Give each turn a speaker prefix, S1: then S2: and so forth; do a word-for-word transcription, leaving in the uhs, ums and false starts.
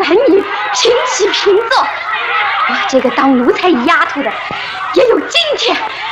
S1: 男女平起平坐。我这个当奴才丫头的也有今天。